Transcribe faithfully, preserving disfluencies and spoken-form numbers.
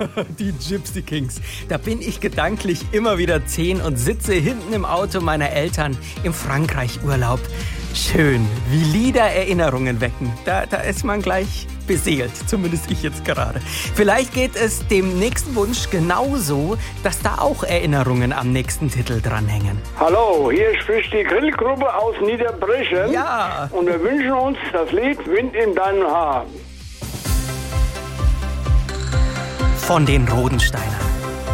Die Gypsy Kings. Da bin ich gedanklich immer wieder zehn und sitze hinten im Auto meiner Eltern im Frankreich-Urlaub. Schön, wie Lieder Erinnerungen wecken. Da, da ist man gleich beseelt, zumindest ich jetzt gerade. Vielleicht geht es dem nächsten Wunsch genauso, dass da auch Erinnerungen am nächsten Titel dranhängen. Hallo, hier spricht die Grillgruppe aus Niederbrechen. Ja. Und wir wünschen uns das Lied Wind in deinem Haar. Von den Rodensteinern.